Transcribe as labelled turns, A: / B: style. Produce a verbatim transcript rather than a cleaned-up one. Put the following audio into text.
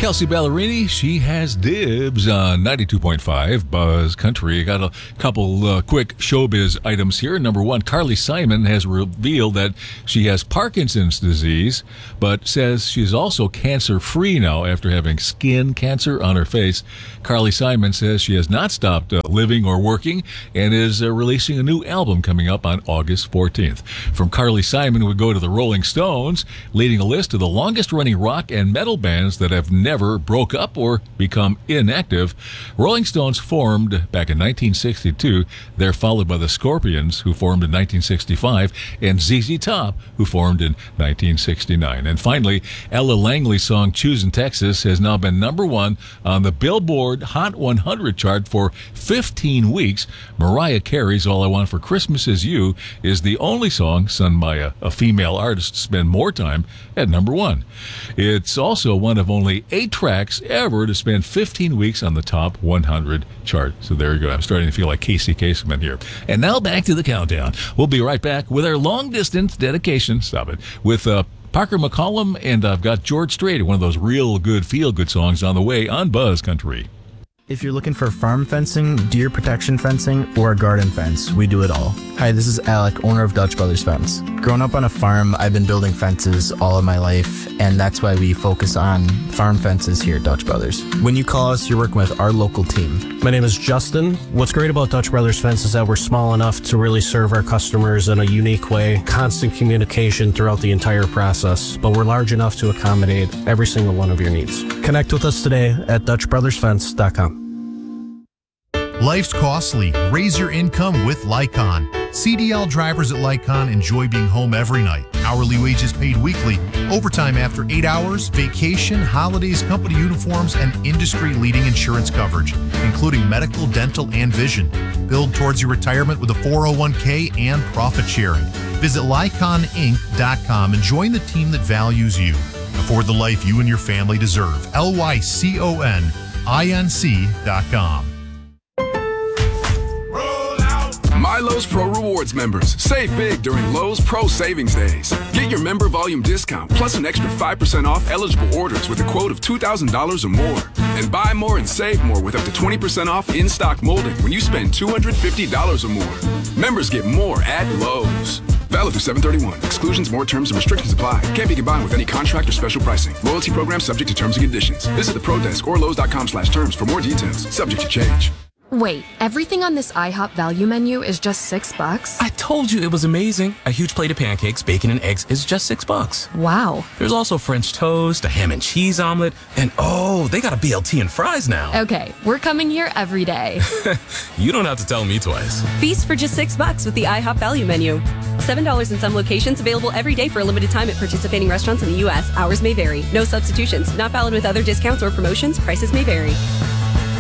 A: Kelsey Ballerini, she has dibs on ninety-two point five Buzz Country. Got a couple uh, quick showbiz items here. Number one, Carly Simon has revealed that she has Parkinson's disease, but says she's also cancer-free now after having skin cancer on her face. Carly Simon says she has not stopped uh, living or working and is uh, releasing a new album coming up on August fourteenth. From Carly Simon, we go to the Rolling Stones, leading a list of the longest-running rock and metal bands that have never never broke up or become inactive. Rolling Stones formed back in nineteen sixty-two. They're followed by the Scorpions, who formed in nineteen sixty-five, and Z Z Top, who formed in nineteen sixty-nine. And finally, Ella Langley's song Choosing Texas has now been number one on the Billboard Hot one hundred chart for fifteen weeks. Mariah Carey's All I Want for Christmas Is You is the only song sung by a, a female artist to spend more time at number one. It's also one of only eight tracks ever to spend fifteen weeks on the top one hundred chart. So there you go. I'm starting to feel like Casey Kasem here. And now back to the countdown. We'll be right back with our long-distance dedication, stop it, with uh, Parker McCollum, and I've got George Strait, one of those real good feel-good songs on the way on Buzz Country.
B: If you're looking for farm fencing, deer protection fencing, or a garden fence, we do it all. Hi, this is Alec, owner of Dutch Brothers Fence. Growing up on a farm, I've been building fences all of my life, and that's why we focus on farm fences here at Dutch Brothers. When you call us, you're working with our local team.
C: My name is Justin. What's great about Dutch Brothers Fence is that we're small enough to really serve our customers in a unique way, constant communication throughout the entire process, but we're large enough to accommodate every single one of your needs. Connect with us today at dutch brothers fence dot com.
D: Life's costly. Raise your income with Lycon. C D L drivers at Lycon enjoy being home every night. Hourly wages paid weekly, overtime after eight hours, vacation, holidays, company uniforms, and industry-leading insurance coverage, including medical, dental, and vision. Build towards your retirement with a four oh one k and profit sharing. Visit lycon inc dot com and join the team that values you. Afford the life you and your family deserve. L Y C O N I N C dot com.
E: My Lowe's Pro Rewards members, save big during Lowe's Pro Savings Days. Get your member volume discount plus an extra five percent off eligible orders with a quote of two thousand dollars or more. And buy more and save more with up to twenty percent off in-stock molding when you spend two hundred fifty dollars or more. Members get more at Lowe's. Valid through seven thirty-one. Exclusions, more terms, and restrictions apply. Can't be combined with any contract or special pricing. Loyalty program subject to terms and conditions. Visit the Pro Desk or Lowe's dot com slash terms for more details. Subject to change.
F: Wait, everything on this IHOP value menu is just six bucks?
G: I told you it was amazing. A huge plate of pancakes, bacon, and eggs is just six bucks.
F: Wow.
G: There's also French toast, a ham and cheese omelet, and oh, they got a B L T and fries now.
F: Okay, we're coming here every day.
G: You don't have to tell me twice.
H: Feast for just six bucks with the IHOP value menu. Seven dollars in some locations, available every day for a limited time at participating restaurants in the U S. Hours may vary. No substitutions. Not valid with other discounts or promotions. Prices may vary.